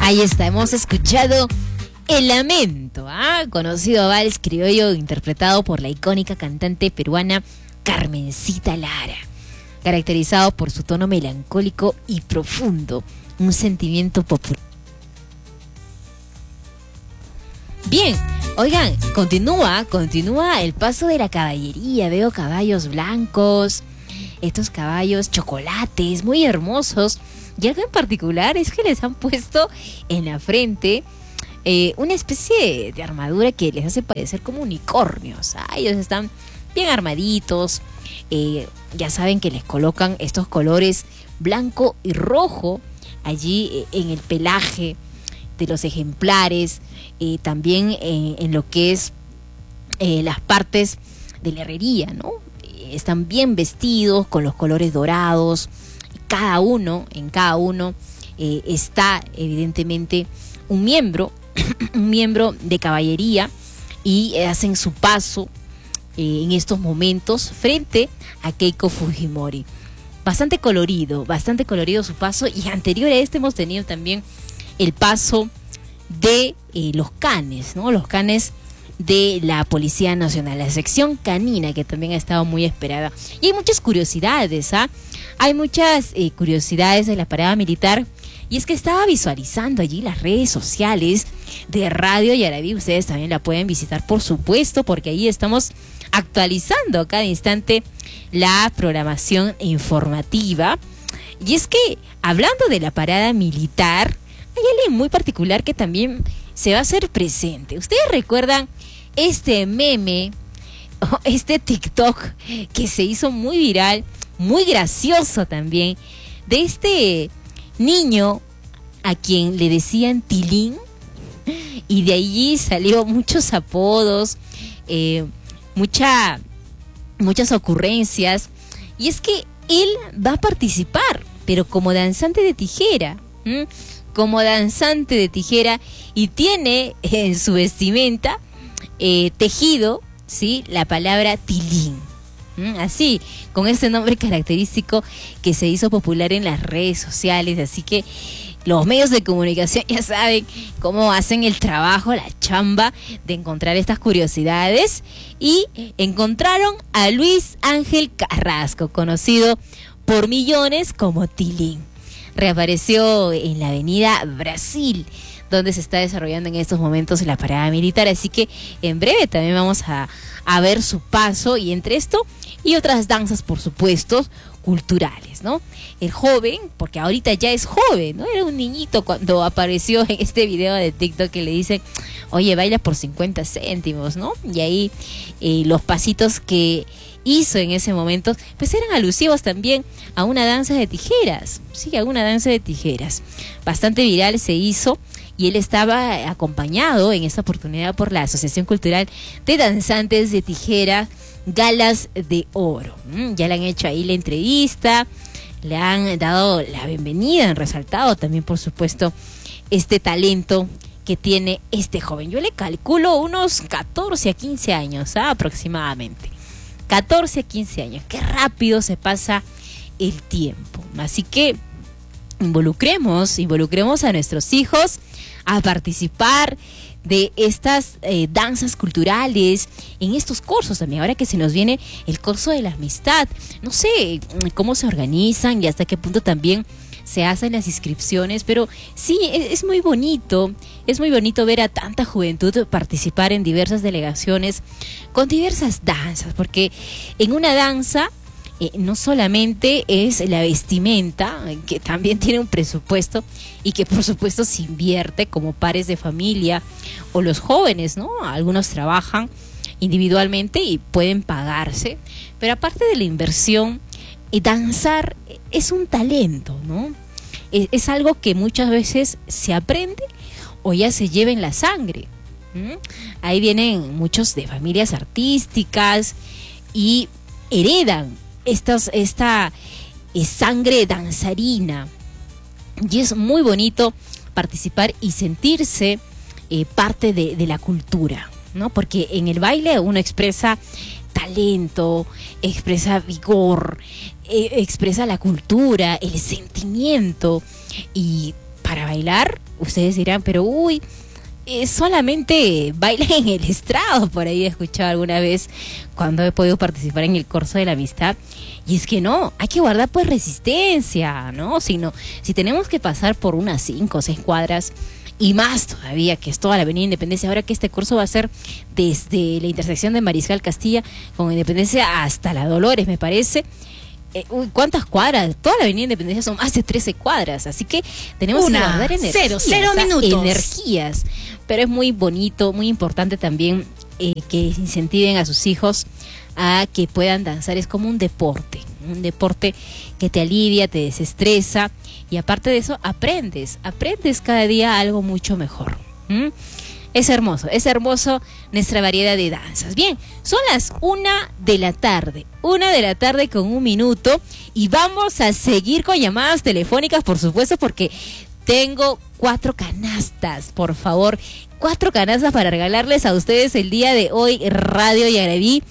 Ahí está, hemos escuchado El Lamento, conocido vals criollo interpretado por la icónica cantante peruana Carmencita Lara, caracterizado por su tono melancólico y profundo, un sentimiento popular. Bien, oigan, continúa el paso de la caballería. Veo caballos blancos, estos caballos chocolates, muy hermosos. Y algo en particular es que les han puesto en la frente una especie de armadura que les hace parecer como unicornios. Ellos están bien armaditos. Ya saben que les colocan estos colores blanco y rojo allí en el pelaje de los ejemplares. También en lo que es las partes de la herrería, ¿no? Están bien vestidos con los colores dorados. En cada uno está evidentemente un miembro de caballería, y hacen su paso en estos momentos frente a Keiko Fujimori. Bastante colorido su paso. Y anterior a este hemos tenido también el paso de los canes, ¿no? Los canes de la Policía Nacional, la sección canina, que también ha estado muy esperada. Y hay muchas curiosidades, Hay muchas curiosidades de la parada militar. Y es que estaba visualizando allí las redes sociales de Radio Yaraví. Ustedes también la pueden visitar, por supuesto, porque ahí estamos actualizando a cada instante la programación informativa. Y es que, hablando de la parada militar, hay alguien muy particular que también se va a hacer presente. ¿Ustedes recuerdan este meme, este TikTok que se hizo muy viral, muy gracioso también, de este niño a quien le decían Tilín? Y de allí salió muchos apodos, muchas ocurrencias. Y es que él va a participar, pero como danzante de tijera, y tiene en su vestimenta tejido, ¿sí?, la palabra Tilín. Así, con este nombre característico que se hizo popular en las redes sociales. Así que los medios de comunicación ya saben cómo hacen el trabajo, la chamba de encontrar estas curiosidades, y encontraron a Luis Ángel Carrasco, conocido por millones como Tilín. Reapareció en la avenida Brasil, donde se está desarrollando en estos momentos la parada militar. Así que en breve también vamos a ver su paso, y entre esto y otras danzas, por supuesto, culturales, ¿no? El joven, porque ahorita ya es joven, ¿no? Era un niñito cuando apareció en este video de TikTok que le dicen, oye, baila por 50 céntimos, ¿no? Y ahí los pasitos que hizo en ese momento, pues eran alusivos también a una danza de tijeras, sí, a una danza de tijeras. Bastante viral se hizo, y él estaba acompañado en esta oportunidad por la Asociación Cultural de Danzantes de Tijera, Galas de Oro. Ya le han hecho ahí la entrevista, le han dado la bienvenida, han resaltado también, por supuesto, este talento que tiene este joven. Yo le calculo unos 14 a 15 años, aproximadamente. 14 a 15 años. Qué rápido se pasa el tiempo. Así que involucremos a nuestros hijos a participar de estas danzas culturales, en estos cursos también. Ahora que se nos viene el curso de la amistad, no sé cómo se organizan y hasta qué punto también se hacen las inscripciones, pero sí, es muy bonito ver a tanta juventud participar en diversas delegaciones con diversas danzas, porque en una danza no solamente es la vestimenta, que también tiene un presupuesto y que por supuesto se invierte, como pares de familia o los jóvenes, ¿no? Algunos trabajan individualmente y pueden pagarse, pero aparte de la inversión, danzar es un talento, ¿no? Es algo que muchas veces se aprende o ya se lleva en la sangre. Ahí vienen muchos de familias artísticas y heredan esta sangre danzarina, y es muy bonito participar y sentirse parte de la cultura, ¿no? Porque en el baile uno expresa talento, expresa vigor, expresa la cultura, el sentimiento, y para bailar, ustedes dirán, pero uy, solamente baila en el estrado. Por ahí he escuchado alguna vez cuando he podido participar en el curso de la amistad. Y es que no, hay que guardar pues resistencia, ¿no? Si tenemos que pasar por unas 5 o 6 cuadras y más todavía, que es toda la Avenida Independencia, ahora que este curso va a ser desde la intersección de Mariscal Castilla con Independencia hasta la Dolores, me parece. ¿Cuántas cuadras? Toda la Avenida Independencia son más de 13 cuadras, así que tenemos que guardar energías, energías. Pero es muy bonito, muy importante también que incentiven a sus hijos a que puedan danzar. Es como un deporte que te alivia, te desestresa, y aparte de eso aprendes cada día algo mucho mejor. Es hermoso nuestra variedad de danzas. Bien, son las 1 de la tarde con 1 minuto, y vamos a seguir con llamadas telefónicas, por supuesto, porque tengo 4 canastas, por favor, 4 canastas para regalarles a ustedes el día de hoy. Radio Yaraví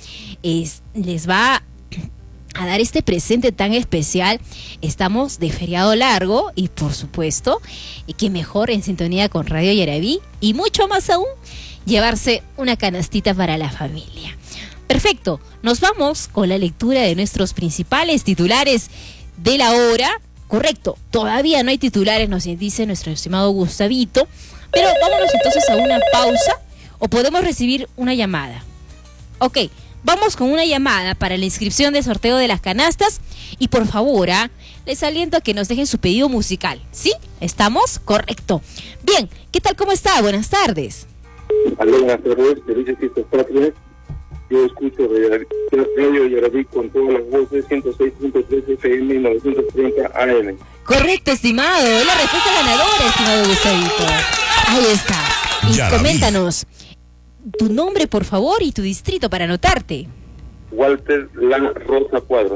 les va a dar este presente tan especial. Estamos de feriado largo y por supuesto que mejor en sintonía con Radio Yaraví, y mucho más aún llevarse una canastita para la familia. Perfecto, nos vamos con la lectura de nuestros principales titulares de la hora. Correcto, todavía no hay titulares, nos dice nuestro estimado Gustavito, pero vámonos entonces a una pausa, o podemos recibir una llamada. Ok, vamos con una llamada para la inscripción de sorteo de las canastas, y por favor, les aliento a que nos dejen su pedido musical. ¿Sí? ¿Estamos? Correcto. Bien, ¿qué tal? ¿Cómo está? Buenas tardes. Aló, buenas tardes, felices fiestas patrias. Yo escucho Radio Yaraví con todas las voces, 106.3 FM y 930 AM. Correcto, estimado. Es la respuesta ganadora, estimado Gustavito. Ahí está. Y Yaraví. Coméntanos tu nombre, por favor, y tu distrito para anotarte. Walter La Rosa Cuadros.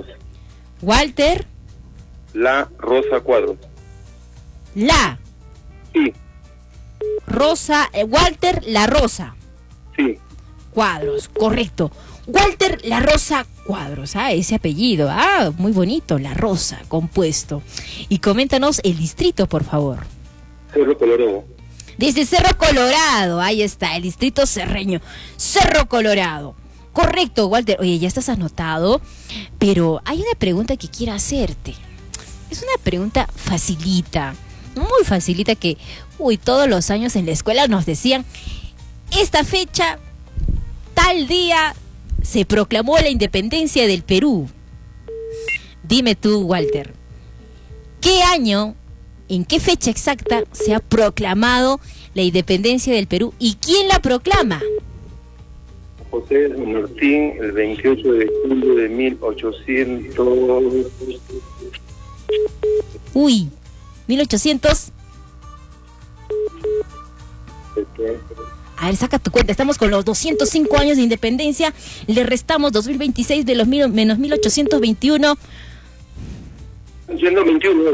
Walter La Rosa Cuadros. La Sí, Rosa, Walter La Rosa sí. Cuadros, correcto. Walter La Rosa Cuadros, ese apellido, muy bonito, La Rosa, compuesto. Y coméntanos el distrito, por favor. Cerro Colorado. Desde Cerro Colorado, ahí está, el distrito cerreño, Cerro Colorado. Correcto, Walter. Oye, ya estás anotado, pero hay una pregunta que quiero hacerte. Es una pregunta facilita, muy facilita, que, todos los años en la escuela nos decían, esta fecha, tal día, se proclamó la independencia del Perú. Dime tú, Walter, ¿qué año, en qué fecha exacta se ha proclamado la independencia del Perú y quién la proclama? José Martín, el 28 de julio de 1800... 1800. A ver, saca tu cuenta. Estamos con los 205 años de independencia. Le restamos 2026 de los menos 1821. 121.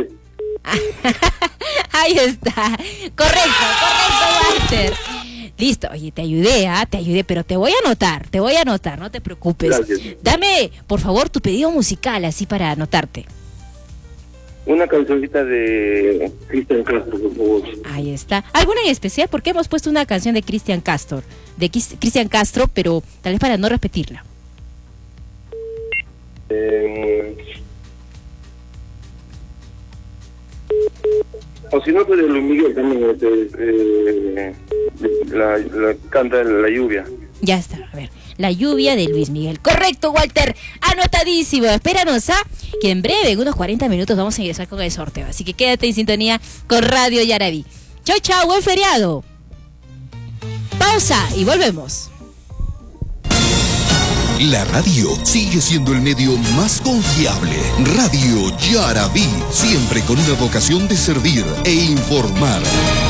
Ahí está. Correcto, Walter. Listo. Oye, te ayudé, pero te voy a anotar, no te preocupes. Gracias. Dame, por favor, tu pedido musical, así para anotarte. Una cancioncita de Cristian Castro, por favor. Ahí está. ¿Alguna en especial? Porque hemos puesto una canción de Cristian Castro, pero tal vez para no repetirla. O si no, pues de Luis Miguel también, la canta La Lluvia. Ya está, a ver. La Lluvia de Luis Miguel. Correcto, Walter. Anotadísimo. Espéranos que en breve, en unos 40 minutos, vamos a ingresar con el sorteo. Así que quédate en sintonía con Radio Yaraví. Chau, chau, buen feriado. Pausa y volvemos. La radio sigue siendo el medio más confiable. Radio Yaraví, siempre con una vocación de servir e informar.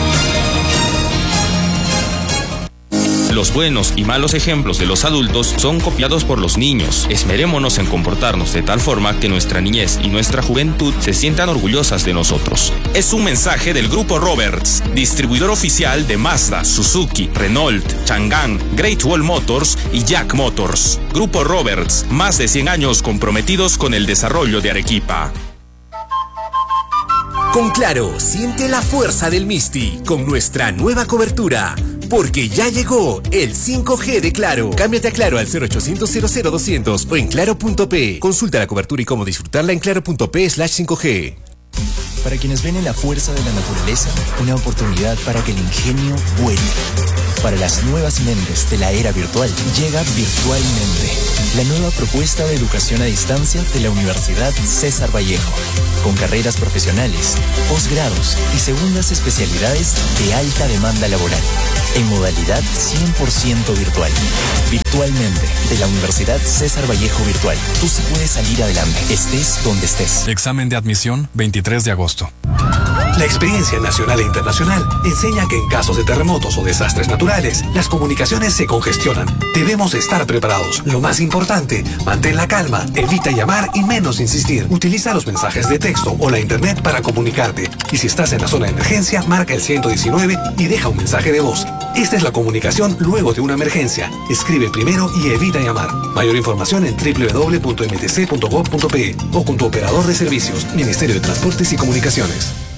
Los buenos y malos ejemplos de los adultos son copiados por los niños. Esmerémonos en comportarnos de tal forma que nuestra niñez y nuestra juventud se sientan orgullosas de nosotros. Es un mensaje del Grupo Roberts, distribuidor oficial de Mazda, Suzuki, Renault, Chang'an, Great Wall Motors y Jack Motors. Grupo Roberts, más de 100 años comprometidos con el desarrollo de Arequipa. Con Claro, siente la fuerza del Misti con nuestra nueva cobertura. Porque ya llegó el 5G de Claro. Cámbiate a Claro al 0800 00200 o en claro.p. Consulta la cobertura y cómo disfrutarla en claro.p/5G. Para quienes ven en la fuerza de la naturaleza, una oportunidad para que el ingenio vuele. Para las nuevas mentes de la era virtual, llega Virtualmente, la nueva propuesta de educación a distancia de la Universidad César Vallejo, con carreras profesionales, posgrados y segundas especialidades de alta demanda laboral, en modalidad 100% virtual. Virtualmente, de la Universidad César Vallejo Virtual. Tú sí puedes salir adelante, estés donde estés. Examen de admisión, 23 de agosto. La experiencia nacional e internacional enseña que en casos de terremotos o desastres naturales, las comunicaciones se congestionan. Debemos estar preparados. Lo más importante, mantén la calma, evita llamar y menos insistir. Utiliza los mensajes de texto o la internet para comunicarte. Y si estás en la zona de emergencia, marca el 119 y deja un mensaje de voz. Esta es la comunicación luego de una emergencia. Escribe primero y evita llamar. Mayor información en www.mtc.gov.pe o con tu operador de servicios, Ministerio de Transportes y Comunicaciones.